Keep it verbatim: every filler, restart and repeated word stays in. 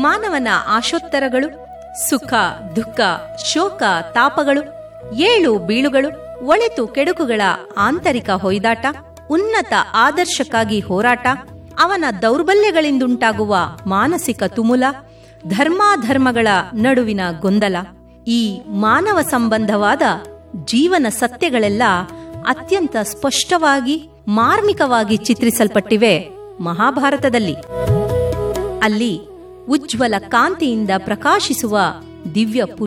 ಮಾನವನ ಆಶೋತ್ತರಗಳು ಸುಖ ದುಃಖ ಶೋಕ ತಾಪಗಳು ಏಳು ಬೀಳುಗಳು ಒಳಿತು ಕೆಡುಕುಗಳ ಆಂತರಿಕ ಹೊಯ್ದಾಟ ಉನ್ನತ ಆದರ್ಶಕ್ಕಾಗಿ ಹೋರಾಟ ಅವನ ದೌರ್ಬಲ್ಯಗಳಿಂದುಂಟಾಗುವ ಮಾನಸಿಕ ತುಮುಲ ಧರ್ಮಾಧರ್ಮಗಳ ನಡುವಿನ ಗೊಂದಲ ಈ ಮಾನವ ಸಂಬಂಧವಾದ ಜೀವನ ಸತ್ಯಗಳೆಲ್ಲ ಅತ್ಯಂತ ಸ್ಪಷ್ಟವಾಗಿ ಮಾರ್ಮಿಕವಾಗಿ ಚಿತ್ರಿಸಲ್ಪಟ್ಟಿವೆ ಮಹಾಭಾರತದಲ್ಲಿ. ಅಲ್ಲಿ ಉಜ್ವಲ ಕಾಂತಿಯಿಂದ ಪ್ರಕಾಶಿಸುವ ದಿವ್ಯ